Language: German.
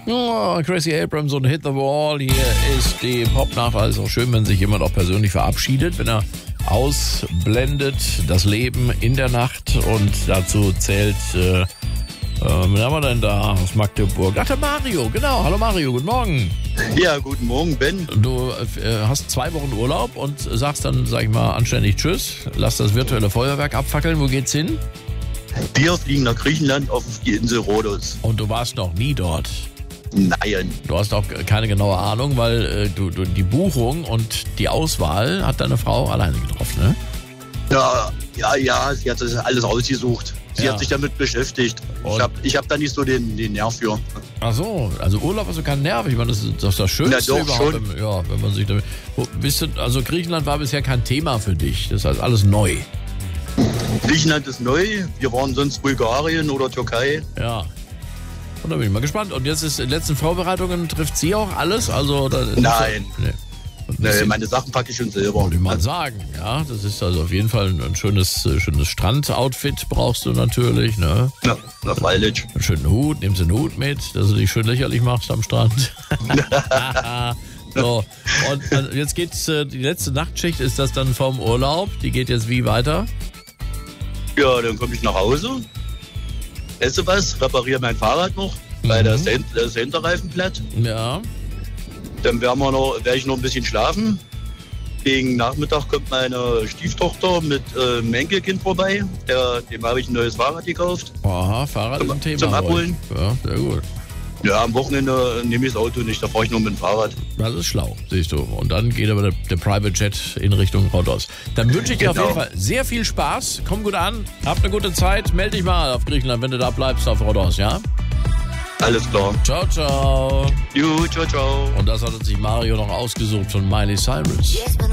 Oh, Gracie Abrams und Hit the Wall. Hier ist die Popnacht. Also schön, wenn sich jemand auch persönlich verabschiedet, wenn er ausblendet das Leben in der Nacht. Und dazu zählt, wen haben wir denn da aus Magdeburg? Ach, der Mario, genau. Hallo Mario, guten Morgen. Ja, guten Morgen, Ben. Du hast 2 Wochen Urlaub und sagst dann, sag ich mal, anständig Tschüss. Lass das virtuelle Feuerwerk abfackeln. Wo geht's hin? Wir fliegen nach Griechenland auf die Insel Rhodos. Und du warst noch nie dort. Nein. Du hast auch keine genaue Ahnung, weil du die Buchung und die Auswahl hat deine Frau alleine getroffen, ne? Ja, sie hat das alles ausgesucht. Sie Ja. hat sich damit beschäftigt. Und? Ich hab da nicht so den Nerv für. Ach so, also Urlaub ist so kein Nerv. Ich meine, das ist das Schönste Na doch, überhaupt. schon. Wenn man sich damit... Also Griechenland war bisher kein Thema für dich. Das heißt, alles neu. Griechenland ist neu. Wir waren sonst Bulgarien oder Türkei. Ja. Und da bin ich mal gespannt. Und jetzt ist in den letzten Vorbereitungen, trifft sie auch alles? Also, Nein. Nee. Nee, meine Sachen packe ich schon selber. Wollte ich mal sagen, ja. Das ist also auf jeden Fall ein schönes Strandoutfit brauchst du natürlich, ne? Na, freilich. Einen schönen Hut, nimmst den Hut mit, dass du dich schön lächerlich machst am Strand. So, und jetzt geht's, die letzte Nachtschicht ist das dann vom Urlaub. Die geht jetzt wie weiter? Ja, dann komme ich nach Hause. Esse was, repariere mein Fahrrad noch, weil der Hinterreifen platt. Ja. Dann werde ich noch ein bisschen schlafen. Gegen Nachmittag kommt meine Stieftochter mit dem Enkelkind vorbei. Dem habe ich ein neues Fahrrad gekauft. Aha, Fahrrad ist ein Thema. Zum Abholen. Heute. Ja, sehr gut. Ja, am Wochenende nehme ich das Auto nicht, da fahre ich nur mit dem Fahrrad. Das ist schlau, siehst du. Und dann geht aber der Private Jet in Richtung Rhodos. Dann wünsche ich dir auf jeden Fall sehr viel Spaß. Komm gut an, hab eine gute Zeit. Melde dich mal auf Griechenland, wenn du da bleibst auf Rhodos, ja? Alles klar. Ciao, ciao. Gut, ciao, ciao. Und das hat sich Mario noch ausgesucht von Miley Cyrus.